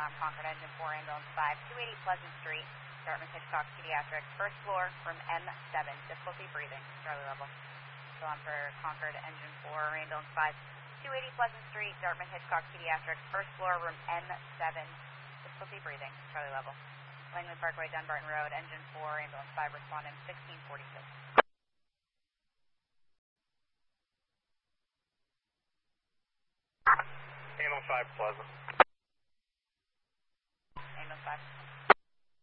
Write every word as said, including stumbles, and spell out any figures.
Mount Concord, engine four, ambulance five, two eighty Pleasant Street, Dartmouth Hitchcock Pediatric, first floor, room M seven, difficulty breathing, Charlie level. So on for Concord, engine four, ambulance five, two eighty Pleasant Street, Dartmouth Hitchcock Pediatric, first floor, room M seven, difficulty breathing, Charlie level. Langley Parkway, Dunbarton Road, engine four, ambulance five, responding sixteen forty-six. Ambulance five, Pleasant. Ambulance five.